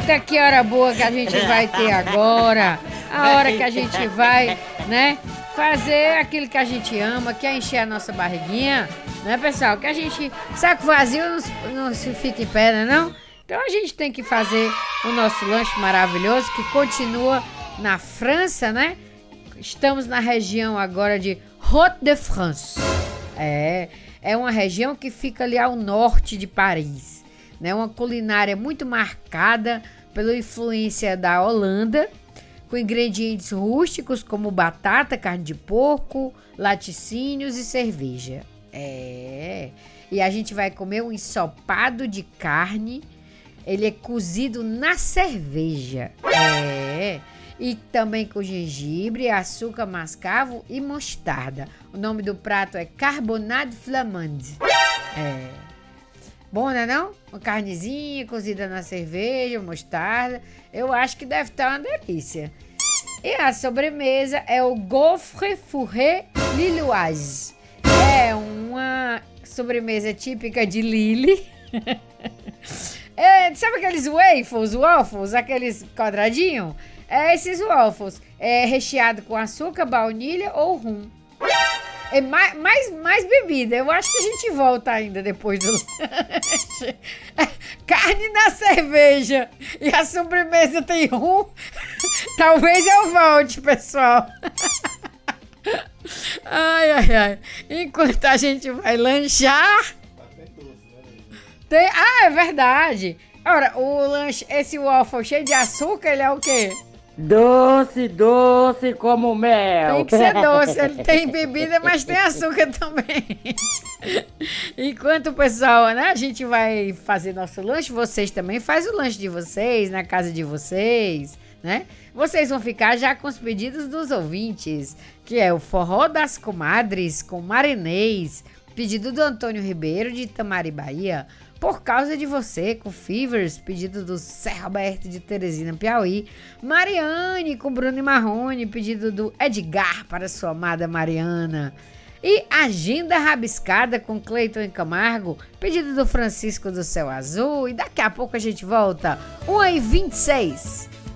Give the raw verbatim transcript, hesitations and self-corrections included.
Eita, que hora boa que a gente vai ter agora. A hora que a gente vai, né, fazer aquilo que a gente ama, que é encher a nossa barriguinha, né, pessoal? Que a gente, saco vazio não, não se fica em pé, né, não? Então a gente tem que fazer o nosso lanche maravilhoso, que continua na França, né? Estamos na região agora de Hauts-de-France. É, é uma região que fica ali ao norte de Paris, né? Uma culinária muito marcada pela influência da Holanda, com ingredientes rústicos como batata, carne de porco, laticínios e cerveja. É. E a gente vai comer um ensopado de carne. Ele é cozido na cerveja. É. E também com gengibre, açúcar mascavo e mostarda. O nome do prato é carbonade flamande. É. Bom, né não? Uma carnezinha cozida na cerveja, mostarda. Eu acho que deve estar uma delícia. E a sobremesa é o gaufre fourré lilloise. É uma sobremesa típica de Lille. É, sabe aqueles waffles, waffles, aqueles quadradinhos? É esses waffles. É recheado com açúcar, baunilha ou rum. É mais, mais, mais bebida. Eu acho que a gente volta ainda depois do lanche. Carne na cerveja e a sobremesa tem rum. Talvez eu volte, pessoal. Ai, ai, ai. Enquanto a gente vai lanchar... Tem... Ah, é verdade. Ora, o lanche, esse waffle cheio de açúcar, ele é o quê? Doce, doce como mel. Tem que ser doce. Ele tem bebida, mas tem açúcar também. Enquanto o pessoal, né, a gente vai fazer nosso lanche, vocês também fazem o lanche de vocês, na casa de vocês, né? Vocês vão ficar já com os pedidos dos ouvintes, que é o Forró das Comadres com Marinês, pedido do Antônio Ribeiro de Itamari, Bahia. Por causa de você, com Fevers, pedido do Zé Roberto de Teresina, Piauí. Mariane, com Bruno e Marrone, pedido do Edgar para sua amada Mariana. E Agenda Rabiscada com Cleiton e Camargo, pedido do Francisco do Céu Azul. E daqui a pouco a gente volta, uma e vinte e seis.